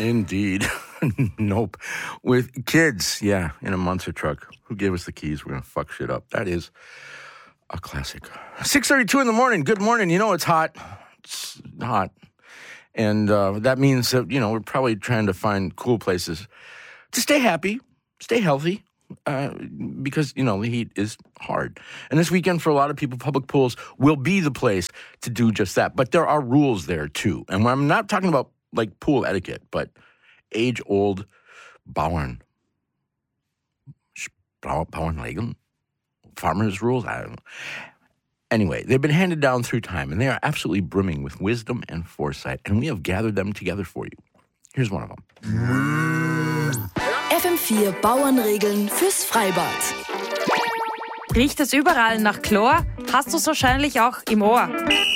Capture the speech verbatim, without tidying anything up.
Indeed. Nope. With kids, yeah, in a monster truck. Who gave us the keys? We're going to fuck shit up. That is a classic. six thirty-two in the morning. Good morning. You know it's hot. It's hot. And uh, that means that, you know, we're probably trying to find cool places to stay happy, stay healthy, uh, because, you know, the heat is hard. And this weekend, for a lot of people, public pools will be the place to do just that. But there are rules there, too. And I'm not talking about, like, pool etiquette, but age-old Bauern. Bauernregeln? Farmers' rules? I don't know. Anyway, they've been handed down through time, and they are absolutely brimming with wisdom and foresight, and we have gathered them together for you. Here's one of them. F M vier Bauernregeln fürs Freibad. Riecht es überall nach Chlor? Hast du es wahrscheinlich auch im Ohr.